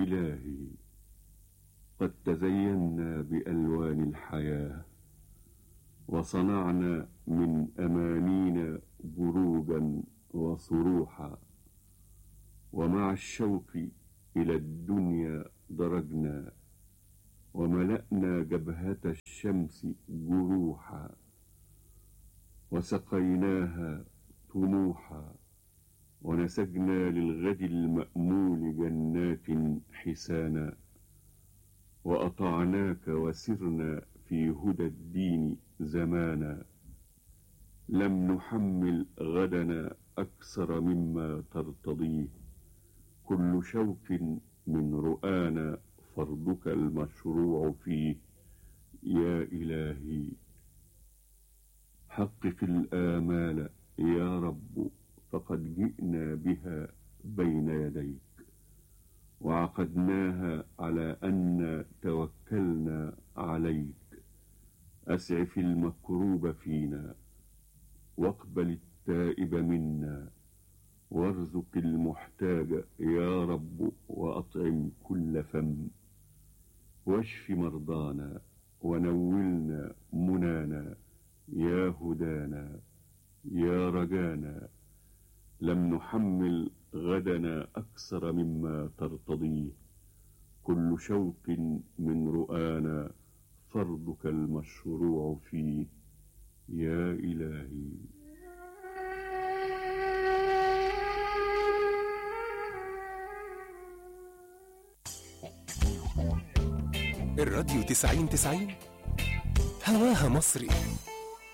إلهي، قد تزينا بألوان الحياة، وصنعنا من أمانينا بروجا وصروحا، ومع الشوق إلى الدنيا درجنا، وملأنا جبهة الشمس جروحا، وسقيناها طموحا، ونسجنا للغد المأمول جنات حسانا، وأطعناك وسرنا في هدى الدين زمانا. لم نحمل غدنا أكثر مما ترتضيه، كل شوق من رؤانا فرضك المشروع فيه. يا إلهي حقق الآمال يا رب، فقد جئنا بها بين يديك، وعقدناها على أن توكلنا عليك. أسعف المكروب فينا، واقبل التائب منا، وارزق المحتاج يا رب، وأطعم كل فم. واشف مرضانا ونولنا منانا، يا هدانا يا رجانا. لم نحمل غدنا أكثر مما ترتضيه، كل شوق من رؤانا فرضك المشروع فيه. يا إلهي الراديو 90 هواها مصري.